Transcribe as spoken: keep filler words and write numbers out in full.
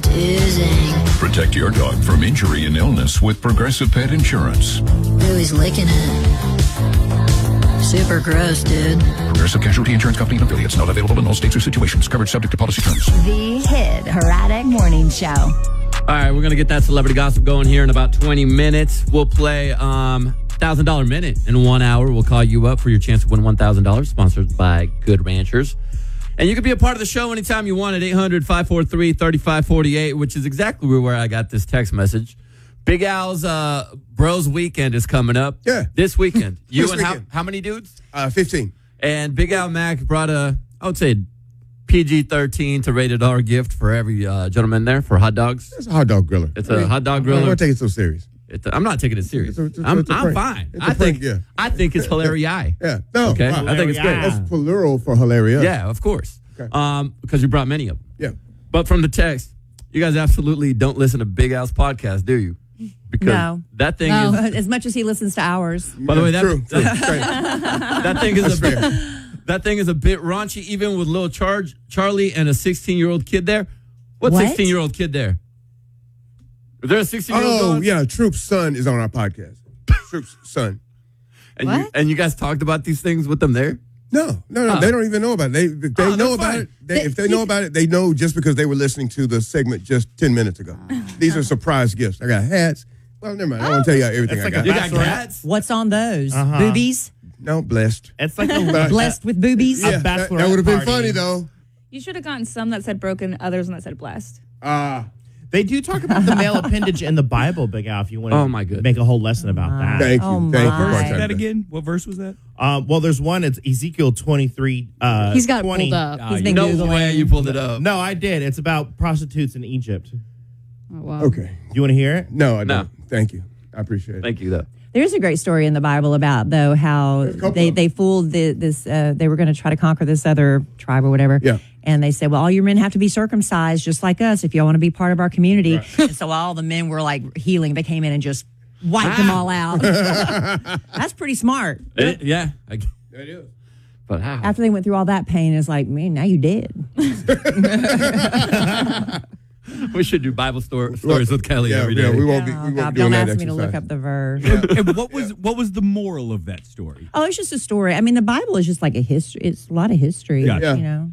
Pet is Ink. Protect your dog from injury and illness with Progressive Pet Insurance. Ooh, he's licking it. Super gross, dude. Progressive Casualty Insurance Company and affiliates. Not available in all states or situations. Coverage subject to policy terms. The Hit Hradek Morning Show. All right, we're going to get that celebrity gossip going here in about twenty minutes. We'll play um, one thousand dollars Minute in one hour. We'll call you up for your chance to win one thousand dollars, sponsored by Good Ranchers. And you can be a part of the show anytime you want at eight hundred, five four three, three five four eight, which is exactly where I got this text message. Big Al's uh, Bros Weekend is coming up. Yeah. This weekend. You This and how, weekend. how many dudes? Uh, fifteen. And Big Al Mac brought a, I would say, P G thirteen to rated R gift for every uh, gentleman there for hot dogs. It's a hot dog griller. It's a hot dog griller. Don't take it so serious. It's a, I'm not taking it serious. It's a- it's a- I'm, it's a I'm prank. fine. It's a I think prank, yeah. I think it's hilarious. Yeah. No. Okay. wow. I think it's great. That's plural for hilarious. Yeah, of course. Okay. Um, because you brought many of them. Yeah. But from the text, you guys absolutely don't listen to Big Al's podcast, do you? Because No. that thing No, is. as much as he listens to ours. By the way, that, True. True. that, that thing is a bit, that thing is a bit raunchy, even with little Charge Charlie and a sixteen-year-old kid there. What What? sixteen-year-old kid there? Is there a sixteen-year-old? Oh, going? yeah. Troop's son is on our podcast. Troop's son. And you What? and you guys talked about these things with them there? No, no, no. Oh. They don't even know about it. They, if they Oh, know that's about fine. it. They, if they know about it, they know just because they were listening to the segment just ten minutes ago. These are surprise gifts. I got hats. Well, never mind. I won't tell you everything It's I like got. a You got Bachelorette. cats? What's on those? Uh-huh. Boobies? No, blessed. It's like a But- Blessed with boobies? Yeah, that, bachelorette that would have been party. funny, though. You should have gotten some that said broken, others that said blessed. Ah, They do talk about the male appendage in the Bible, Big Al, if you want to Oh, my goodness. make a whole lesson about that. thank you. Oh, thank my. you. Say Bartender. that again? What verse was that? Um, well, there's one, it's Ezekiel twenty-three. Uh, He's got it twenty. pulled up. Ah, He's you been No Googling. way you pulled it up. No, I did. It's about prostitutes in Egypt. Oh, wow. Okay. You want to hear it? No, I No. don't. Thank you. I appreciate it. Thank you, though. There's a great story in the Bible about, though, how couple they, of they fooled the, this, uh, they were going to try to conquer this other tribe or whatever. Yeah. And they said, well, all your men have to be circumcised just like us if y'all want to be part of our community. And so all the men were like healing. They came in and just wiped them all out. That's pretty smart. It- yeah. I, That is. but how? After they went through all that pain, it's like, man, now you dead. We should do Bible story, stories with Kelly Yeah, every yeah, day. we won't be, Oh, we won't God, be doing don't that ask me to look exercise. up the verse. And what was what was the moral of that story? Oh, it's just a story. I mean, the Bible is just like a history. It's a lot of history, Gotcha. you know.